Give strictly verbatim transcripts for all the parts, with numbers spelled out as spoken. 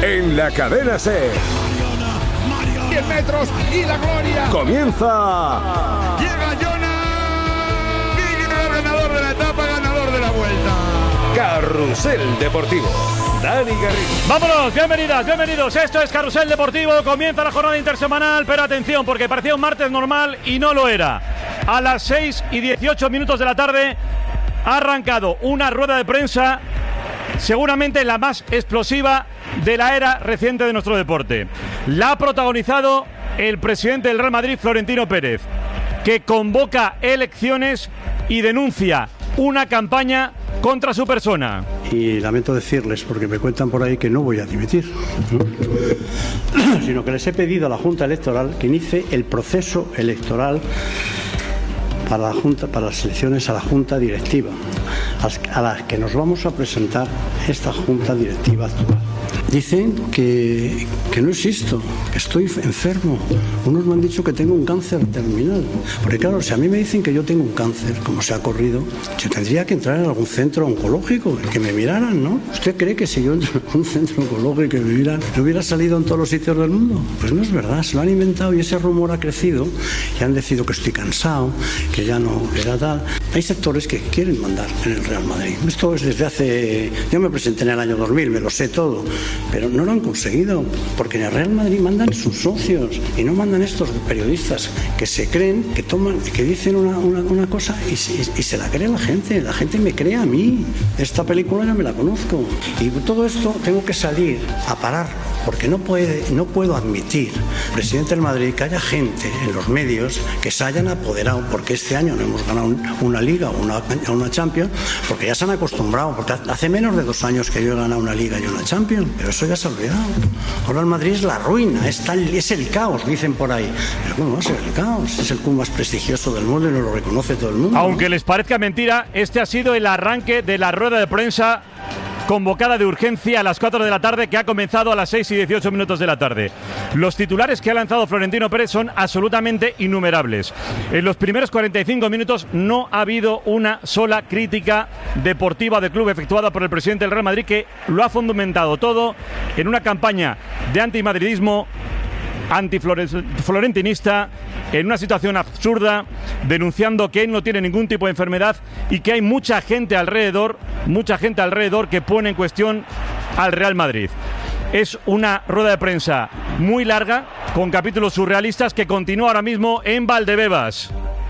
en la Cadena SER. diez metros y la gloria. Comienza. Llega Jonas. Viene el ganador de la etapa, ganador de la vuelta. Carrusel Deportivo. Dani Garrido. Vámonos, bienvenidas, bienvenidos. Esto es Carrusel Deportivo. Comienza la jornada intersemanal, pero atención, porque parecía un martes normal y no lo era. A las seis y dieciocho minutos de la tarde ha arrancado una rueda de prensa, seguramente la más explosiva de la era reciente de nuestro deporte. La ha protagonizado el presidente del Real Madrid, Florentino Pérez, que convoca elecciones y denuncia una campaña contra su persona. Y lamento decirles, porque me cuentan por ahí que no voy a dimitir, ¿no? Sino que les he pedido a la Junta Electoral que inicie el proceso electoral para la Junta, para las elecciones a la Junta Directiva, a las que nos vamos a presentar esta Junta Directiva actual. Dicen que, que no existo, que estoy enfermo. Unos me han dicho que tengo un cáncer terminal. Porque claro, si a mí me dicen que yo tengo un cáncer, como se ha corrido, yo tendría que entrar en algún centro oncológico, que me miraran, ¿no? ¿Usted cree que si yo entro en un centro oncológico y que me miran, no hubiera salido en todos los sitios del mundo? Pues no es verdad, se lo han inventado y ese rumor ha crecido y han decidido que estoy cansado, que ya no era tal. Hay sectores que quieren mandar en el Real Madrid. Esto es desde hace... Yo me presenté en el año dos mil, me lo sé todo, pero no lo han conseguido, porque en el Real Madrid mandan sus socios y no mandan estos periodistas que se creen, que toman, que dicen una, una, una cosa y se, y se la cree la gente. La gente me cree a mí. Esta película ya me la conozco. Y todo esto tengo que salir a parar, porque no puede, no puedo admitir, presidente del Madrid, que haya gente en los medios que se hayan apoderado, porque este año no hemos ganado una Liga o una, una Champions, porque ya se han acostumbrado, porque hace menos de dos años que yo he ganado una Liga y una Champions, pero eso ya se ha olvidado. Ahora el Madrid es la ruina, es, tal, es el caos, dicen por ahí. Pero ¿cómo va a ser el caos? Es el club más prestigioso del mundo y nos lo reconoce todo el mundo. Aunque les parezca mentira, este ha sido el arranque de la rueda de prensa convocada de urgencia a las cuatro de la tarde, que ha comenzado a las seis y dieciocho minutos de la tarde. Los titulares que ha lanzado Florentino Pérez son absolutamente innumerables. En los primeros cuarenta y cinco minutos no ha habido una sola crítica deportiva del club efectuada por el presidente del Real Madrid, que lo ha fundamentado todo en una campaña de antimadridismo, antiflorentinista, en una situación absurda, denunciando que él no tiene ningún tipo de enfermedad y que hay mucha gente alrededor, mucha gente alrededor que pone en cuestión al Real Madrid. Es una rueda de prensa muy larga, con capítulos surrealistas, que continúa ahora mismo en Valdebebas.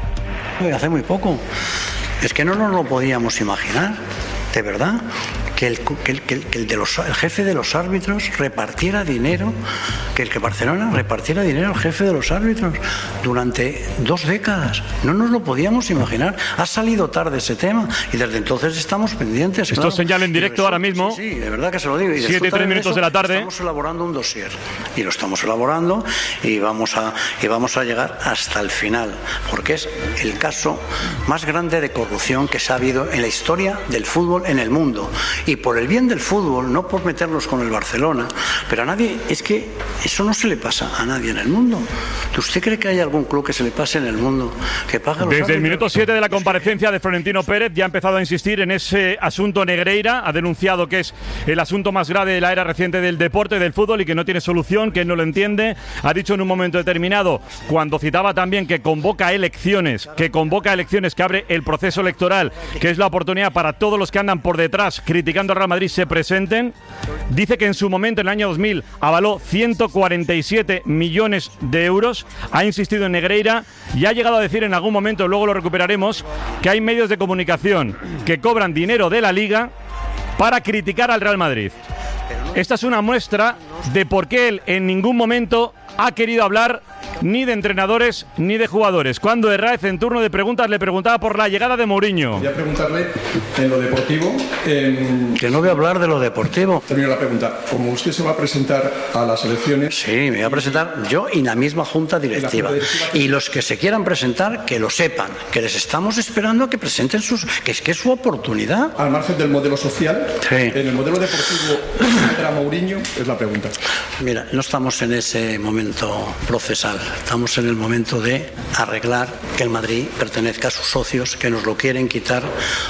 Hace muy poco. Es que no nos lo podíamos imaginar, de verdad. Que, el, que, el, que, el, que el, de los, el jefe de los árbitros repartiera dinero, que el que Barcelona repartiera dinero al jefe de los árbitros durante dos décadas. No nos lo podíamos imaginar. Ha salido tarde ese tema y desde entonces estamos pendientes. Esto claro. es señal en directo ahora mismo. Sí, sí, de verdad que se lo digo. Y siete y tres minutos de, de la tarde. Estamos elaborando un dossier y lo estamos elaborando y vamos a y vamos a llegar hasta el final, porque es el caso más grande de corrupción que se ha habido en la historia del fútbol en el mundo. Y por el bien del fútbol, no por meternos con el Barcelona, pero a nadie, es que eso no se le pasa a nadie en el mundo. ¿Usted cree que hay algún club que se le pase en el mundo que pague los Desde árbitros? el minuto siete de la comparecencia de Florentino Pérez ya ha empezado a insistir en ese asunto Negreira, ha denunciado que es el asunto más grave de la era reciente del deporte, del fútbol, y que no tiene solución, que no lo entiende. Ha dicho en un momento determinado, cuando citaba también que convoca elecciones, que convoca elecciones, que abre el proceso electoral, que es la oportunidad para todos los que andan por detrás criticando al Real Madrid se presenten. Dice que en su momento, en el año dos mil, avaló ciento cuarenta y siete millones de euros. Ha insistido en Negreira y ha llegado a decir en algún momento, luego lo recuperaremos, que hay medios de comunicación que cobran dinero de la Liga para criticar al Real Madrid. Esta es una muestra de por qué él en ningún momento ha querido hablar ni de entrenadores ni de jugadores. Cuando Herráez, en turno de preguntas, le preguntaba por la llegada de Mourinho. Voy a preguntarle en lo deportivo. En... Que no voy a hablar de lo deportivo. Termino la pregunta. Como usted se va a presentar a las elecciones... Sí, me voy a presentar yo y la misma Junta Directiva. Junta directiva que... Y los que se quieran presentar, que lo sepan, que les estamos esperando a que presenten sus... que es que es su oportunidad. Al margen del modelo social, sí. En el modelo deportivo, ¿entra Mourinho? Es la pregunta. Mira, no estamos en ese momento procesal. Estamos en el momento de arreglar que el Madrid pertenezca a sus socios, que nos lo quieren quitar